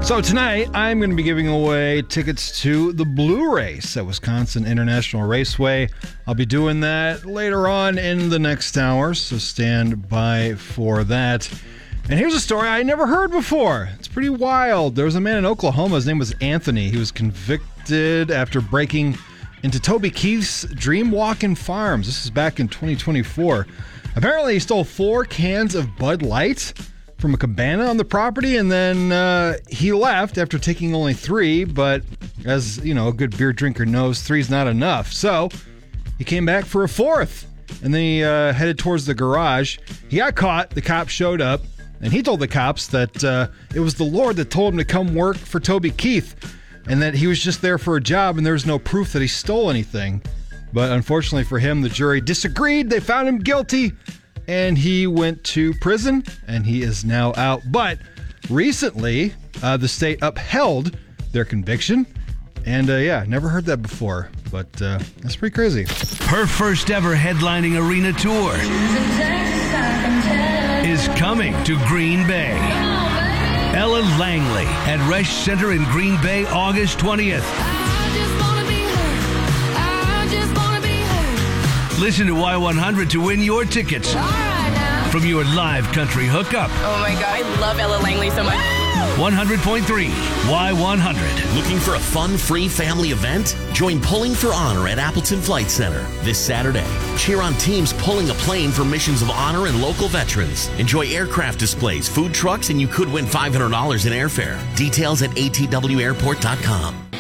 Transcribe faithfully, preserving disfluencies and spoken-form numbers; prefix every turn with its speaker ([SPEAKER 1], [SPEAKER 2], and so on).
[SPEAKER 1] So tonight, I'm going to be giving away tickets to the Blue Race at Wisconsin International Raceway. I'll be doing that later on in the next hour, so stand by for that. And here's a story I never heard before. It's pretty wild. There was a man in Oklahoma. His name was Anthony. He was convicted after breaking into Toby Keith's Dream Walkin' Farms. This is back in twenty twenty-four. Apparently, he stole four cans of Bud Light from a cabana on the property, and then uh, he left after taking only three, but as, you know, a good beer drinker knows, three's not enough. So he came back for a fourth, and then he uh, headed towards the garage. He got caught. The cops showed up, and he told the cops that uh, it was the Lord that told him to come work for Toby Keith, and that he was just there for a job, and there was no proof that he stole anything. But unfortunately for him, the jury disagreed. They found him guilty, and he went to prison, and he is now out. But recently, uh, the state upheld their conviction, and uh, yeah, never heard that before, but uh, that's pretty crazy.
[SPEAKER 2] Her first ever headlining arena tour is coming to Green Bay. Ella Langley at Resch Center in Green Bay, August twentieth. Listen to Y one hundred to win your tickets from your live country hookup.
[SPEAKER 3] Oh my God, I love Ella Langley so much.
[SPEAKER 2] one hundred point three Y one hundred.
[SPEAKER 4] Looking for a fun, free family event? Join Pulling for Honor at Appleton Flight Center this Saturday. Cheer on teams pulling a plane for missions of honor and local veterans. Enjoy aircraft displays, food trucks, and you could win five hundred dollars in airfare. Details at A T W airport dot com.